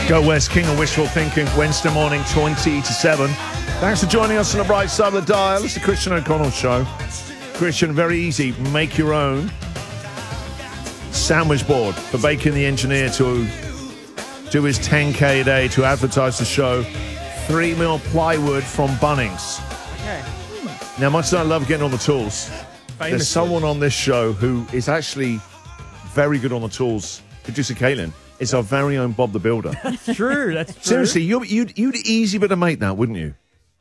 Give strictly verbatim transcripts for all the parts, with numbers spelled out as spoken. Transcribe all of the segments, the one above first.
Go West, King of Wishful Thinking, Wednesday morning, twenty to seven. Thanks for joining us on the bright side of the dial. It's the Christian O'Connell Show. Christian, very easy. Make your own sandwich board for Bacon the Engineer to do his ten K a day to advertise the show. Three mil plywood from Bunnings. Okay. Now, much as I love getting on the tools, Famously. there's someone on this show who is actually very good on the tools. Producer Caitlin is our very own Bob the Builder. That's true. That's true. Seriously, you'd, you'd, you'd easy bit to make that, wouldn't you?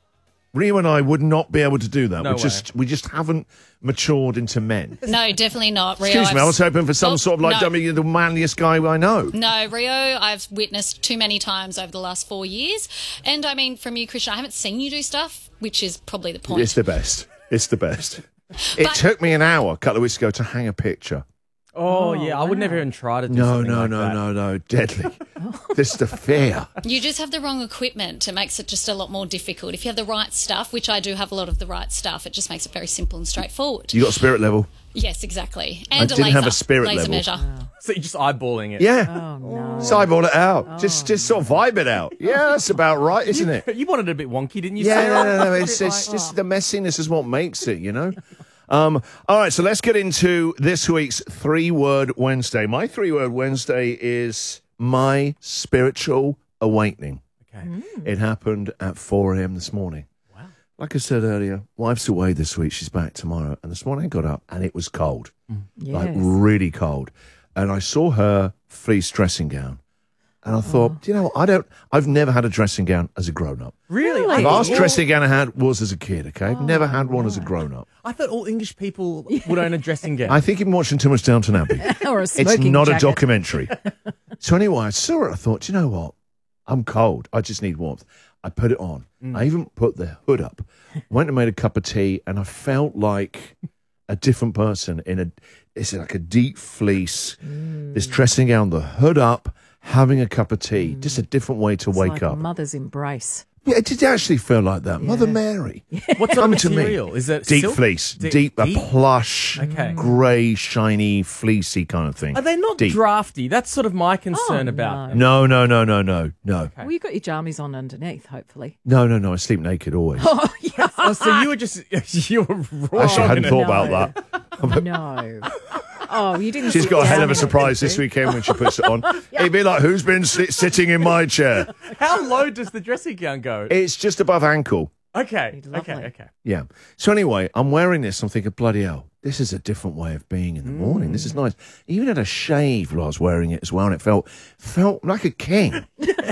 Rio and I would not be able to do that. No we way. just we just haven't matured into men. No, definitely not. Rio, Excuse me, I've- I was hoping for some Oh, sort of like, no. I mean, you're the manliest guy I know. No, Rio, I've witnessed too many times over the last four years. And I mean, from you, Christian, I haven't seen you do stuff, which is probably the point. It's the best. It's the best. It But- took me an hour a couple of weeks ago to hang a picture. Oh, yeah. I would never even try to do No, something no, like no, that. no, no. Deadly. This is the fear. You just have the wrong equipment. It makes it just a lot more difficult. If you have the right stuff, which I do have a lot of the right stuff, it just makes it very simple and straightforward. You got spirit level? Yes, exactly. I And a didn't laser, have a spirit laser level. measure. So you're just eyeballing it. Yeah. Oh, no. So eyeball it out. Just, just sort of vibe it out. Yeah, that's about right, isn't it? You wanted it a bit wonky, didn't you? Yeah, Sarah? no, no, no. A It's, bit it's like- just the messiness is what makes it, you know? Um, all right, so let's get into this week's three-word Wednesday. My three-word Wednesday is my spiritual awakening. Okay. It happened at four a.m. this morning. Wow. Like I said earlier, wife's away this week. She's back tomorrow. And this morning I got up and it was cold, like Yes. really cold. And I saw her fleece dressing gown. And I thought, do you know what? I don't, I've never had a dressing gown as a grown-up. Really? Really? I The thought last all- dressing gown I had was as a kid, okay? I've never had one as a grown-up. I thought all English people would own a dressing gown. I think you've been watching too much Downton Abbey. Or a It's smoking not jacket. a documentary. So anyway, I saw it. I thought, do you know what? I'm cold. I just need warmth. I put it on. I even put the hood up. Went and made a cup of tea, and I felt like a different person in a. It's like a deep fleece. This dressing gown, the hood up, having a cup of tea. Just a different way to It's wake like up. a mother's embrace. Yeah, it did actually feel like that. Mother Mary. What sort of Come to me. material? Is it Deep silk? fleece, Deep- deep, a deep? plush, Okay. grey, shiny, fleecy kind of thing. Are they not Deep. drafty? That's sort of my concern Oh, about no. them. No, no, no, no, no, no, Well, you've got your jammies on underneath, hopefully. no, no, no. I sleep naked always. Oh, yes. Oh, so you were just you were wrong. Actually, I hadn't thought No. about that. No. Oh, you didn't She's sit got a hell down of a in it, surprise did this you? weekend when she puts it on. It'd be like, who's been sit- sitting in my chair? How low does the dressing gown go? It's just above ankle. Okay, Lovely. okay, okay. Yeah. So anyway, I'm wearing this. I'm thinking, bloody hell, this is a different way of being in the morning. This is nice. I even had a shave while I was wearing it as well, and it felt felt like a king.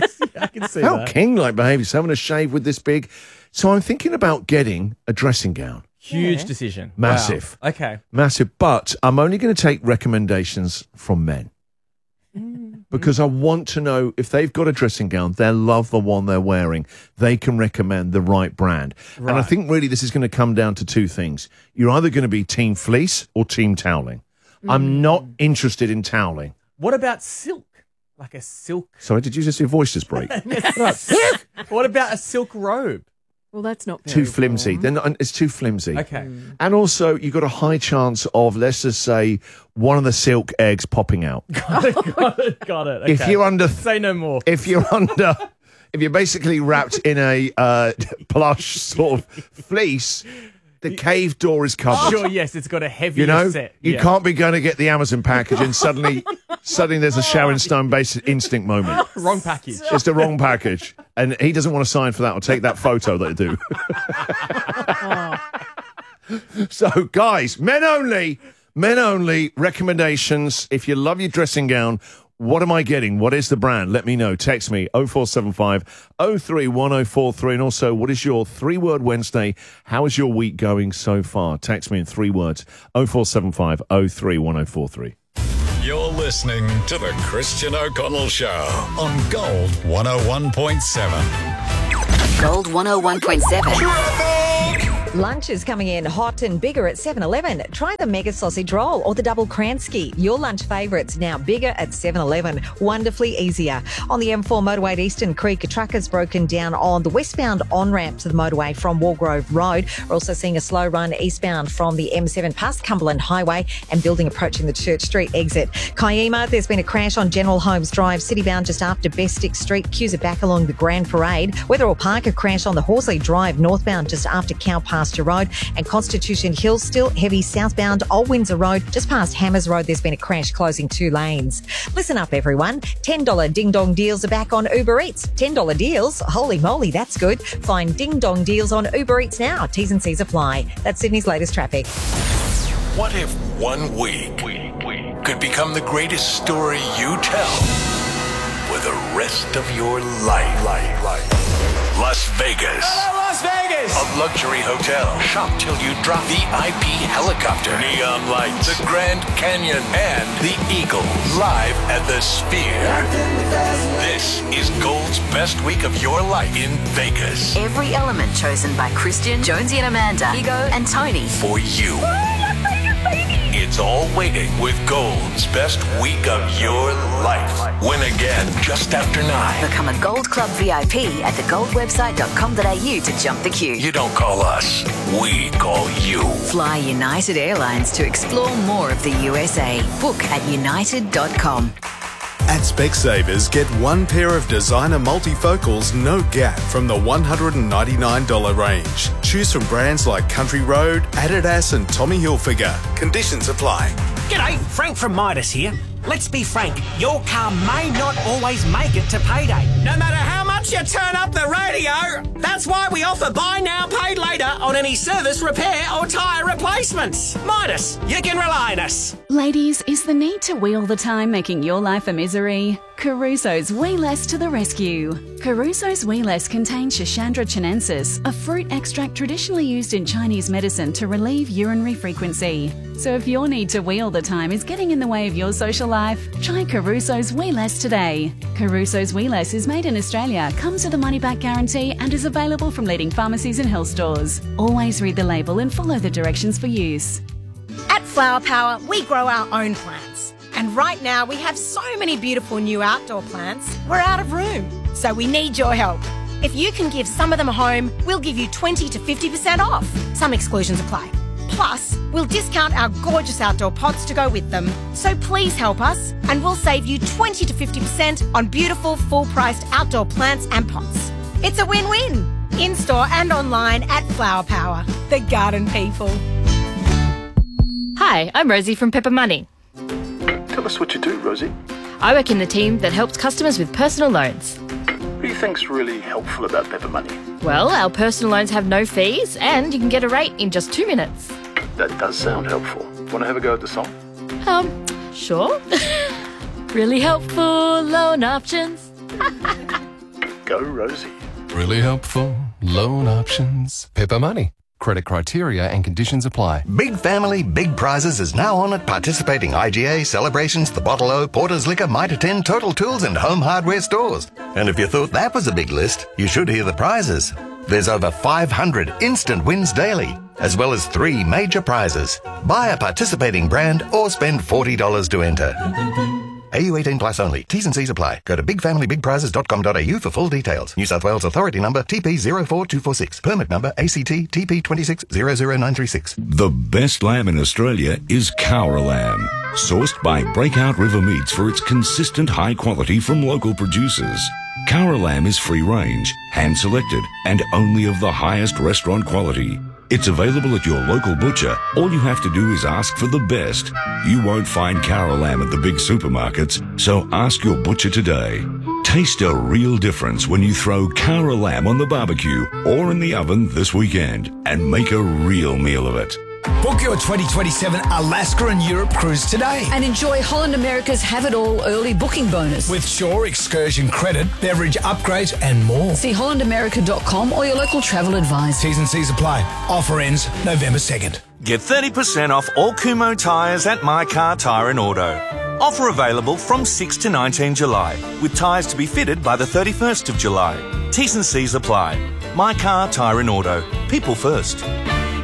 I can see Felt that. king-like behaviour. So having a shave with this big. So I'm thinking about getting a dressing gown. Huge Yeah. decision. Massive. Wow. Okay. Massive. But I'm only going to take recommendations from men. Because I want to know if they've got a dressing gown, they'll love the one they're wearing. They can recommend the right brand. And I Right. think really this is going to come down to two things. You're either going to be team fleece or team toweling. I'm not interested in toweling. What about silk? Like a silk. Sorry, did you just your voice just break? What about a silk robe? Well, that's not very Too flimsy. warm. They're not, it's too flimsy. Okay. And also, you've got a high chance of, let's just say, one of the silk eggs popping out. got it. Got it. Got it. Okay. If you're under, Say no more. if you're under, if you're basically wrapped in a uh, plush sort of fleece, the cave door is covered. Sure, yes, it's got a heavier You know, set. you Yeah. can't be going to get the Amazon package and suddenly, suddenly there's a Sharon Stone basic instinct moment. Wrong package. It's the wrong package, and he doesn't want to sign for that. I'll take that photo that I do. So, guys, men only, men only. Recommendations. If you love your dressing gown, what am I getting? What is the brand? Let me know. Text me oh four seven five oh three one oh four three. And also, what is your three-word Wednesday? How is your week going so far? Text me in three words. oh four seven five oh three one oh four three. You're listening to the Christian O'Connell Show on Gold one oh one point seven. Gold one oh one point seven. Lunch is coming in hot and bigger at seven eleven. Try the Mega Sausage Roll or the Double Kransky. Your lunch favourites now bigger at seven eleven. Wonderfully easier. On the M four motorway at Eastern Creek, a truck has broken down on the westbound on-ramp to the motorway from Walgrove Road. We're also seeing a slow run eastbound from the M seven past Cumberland Highway and building approaching the Church Street exit. Kiama, there's been a crash on General Holmes Drive, citybound just after Bestick Street. Queues are back along the Grand Parade. Wetherill Park, a crash on the Horsley Drive northbound just after Cow Pasture Road, and Constitution Hill still heavy southbound Old Windsor Road just past Hammers Road. There's been a crash closing two lanes. Listen up everyone, ten dollars Ding Dong deals are back on Uber Eats. ten dollars deals? Holy moly, that's good. Find Ding Dong deals on Uber Eats now. T's and C's apply. That's Sydney's latest traffic. What if one week could become the greatest story you tell for the rest of your life? life, life. Las Vegas. Hello, Las Vegas! A luxury hotel. Shop till you drop. V I P helicopter. Neon lights. The Grand Canyon. And the Eagle. Live at the Sphere. This is Gold's best week of your life in Vegas. Every element chosen by Christian, Jonesy and Amanda, Ego and Tony. For you. It's all waiting with Gold's best week of your life. Win again just after nine. Become a Gold Club V I P at the gold website dot com dot a u to jump the queue. You don't call us, we call you. Fly United Airlines to explore more of the U S A. Book at united dot com. At Specsavers, get one pair of designer multifocals, no gap, from the one hundred ninety-nine dollars range. Choose from brands like Country Road, Adidas and Tommy Hilfiger. Conditions apply. G'day, Frank from Midas here. Let's be frank, your car may not always make it to payday. No matter how much you turn up the radio, that's why we offer buy now, pay later on any service, repair or tyre replacements. Midas, you can rely on us. Ladies, is the need to wheel the time making your life a misery? Caruso's Wee Less to the rescue. Caruso's Wee Less contains Schisandra chinensis, a fruit extract traditionally used in Chinese medicine to relieve urinary frequency. So if your need to wheel the time is getting in the way of your social life, try Caruso's Wee Less today. Caruso's Wee Less is made in Australia, comes with a money-back guarantee and is available from leading pharmacies and health stores. Always read the label and follow the directions for use. At Flower Power, we grow our own plants. And right now we have so many beautiful new outdoor plants, we're out of room. So we need your help. If you can give some of them a home, we'll give you twenty to fifty percent off. Some exclusions apply. Plus, we'll discount our gorgeous outdoor pots to go with them. So please help us and we'll save you twenty to fifty percent on beautiful full-priced outdoor plants and pots. It's a win-win. In-store and online at Flower Power, the garden people. Hi, I'm Rosie from Pepper Money. Tell us what you do, Rosie. I work in the team that helps customers with personal loans. What do you think's really helpful about Pepper Money? Well, our personal loans have no fees and you can get a rate in just two minutes. That does sound helpful. Want to have a go at the song? Um, sure. Really helpful loan options. Go, Rosie. Really helpful loan options. Pepper Money. Credit criteria and conditions apply. Big Family, Big Prizes is now on at participating I G A, Celebrations, The Bottle O, Porter's Liquor, Mitre ten, Total Tools and Home Hardware stores. And if you thought that was a big list, you should hear the prizes. There's over five hundred instant wins daily, as well as three major prizes. Buy a participating brand or spend forty dollars to enter. A U eighteen plus only. T's and C's apply. Go to big family big prizes dot com dot a u for full details. New South Wales Authority number T P zero four two four six. Permit number A C T T P two six zero zero nine three six. The best lamb in Australia is Cowra lamb. Sourced by Breakout River Meats for its consistent high quality from local producers. Cowra lamb is free range, hand selected, and only of the highest restaurant quality. It's available at your local butcher. All you have to do is ask for the best. You won't find Cowra lamb at the big supermarkets, so ask your butcher today. Taste a real difference when you throw Cowra lamb on the barbecue or in the oven this weekend and make a real meal of it. Book your twenty twenty-seven Alaska and Europe cruise today. And enjoy Holland America's Have It All early booking bonus. With Shore excursion credit, beverage upgrades and more. See holland america dot com or your local travel advisor. T's and C's apply. Offer ends November second. Get thirty percent off all Kumho tyres at My Car Tyre and Auto. Offer available from sixth to nineteenth July, with tyres to be fitted by the thirty-first of July. T's and C's apply. My Car Tyre and Auto. People first.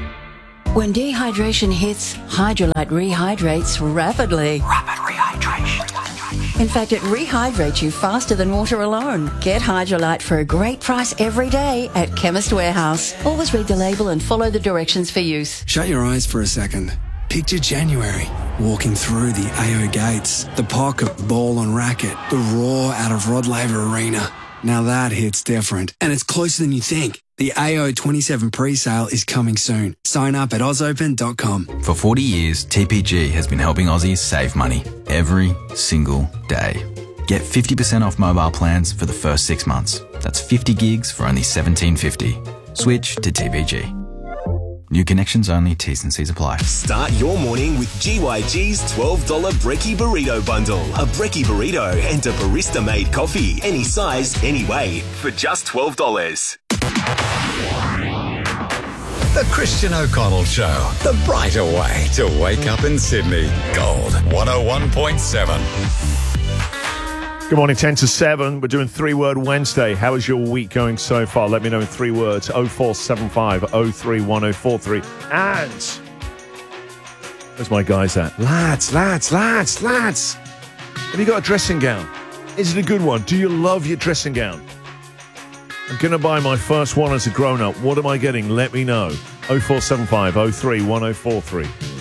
When dehydration hits, Hydrolite rehydrates rapidly. Rapid rehydration. In fact, it rehydrates you faster than water alone. Get Hydrolite for a great price every day at Chemist Warehouse. Always read the label and follow the directions for use. Shut your eyes for a second. Picture January, walking through the A O gates, the pocket, ball and racket, the roar out of Rod Laver Arena. Now that hits different, and it's closer than you think. The A O twenty-seven pre-sale is coming soon. Sign up at oz open dot com. For forty years, T P G has been helping Aussies save money every single day. Get fifty percent off mobile plans for the first six months. That's fifty gigs for only seventeen fifty. Switch to T P G. New connections only, T's and C's apply. Start your morning with G Y G's twelve dollars Brekkie Burrito Bundle. A Brekkie Burrito and a barista-made coffee. Any size, any way, for just twelve dollars. The Christian O'Connell Show. The brighter way to wake up in Sydney. Gold one oh one point seven. Good morning, ten to seven. We're doing Three Word Wednesday. How is your week going so far? Let me know in three words. oh four seven five oh three one oh four three. And where's my guys at? Lads, lads, lads, lads. Have you got a dressing gown? Is it a good one? Do you love your dressing gown? I'm going to buy my first one as a grown-up. What am I getting? Let me know. oh four seven five oh three one oh four three.